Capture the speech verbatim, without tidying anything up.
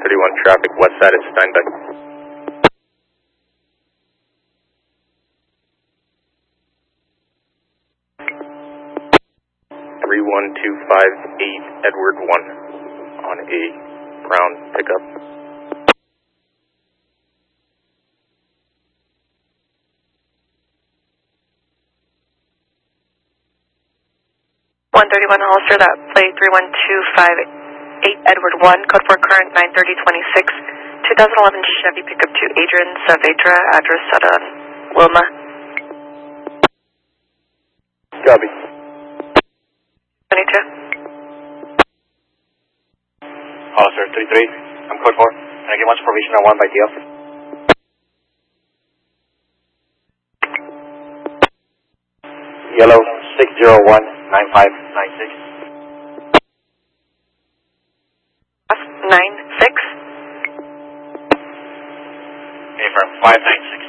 thirty-one traffic, west side of Steinbeck. three one two five eight Edward one on a brown pickup. one thirty-one Hollister, that plate three one two five eight Edward one, code four current nine thirty twenty-six, twenty eleven Chevy pickup to Adrian Saavedra, address at um, Wilma. Copy. twenty-two. Hollister, thirty-three, I'm code four. Can I get much information on one by D L? Yellow, six zero one nine five nine six. nine six. A firm, five nine six.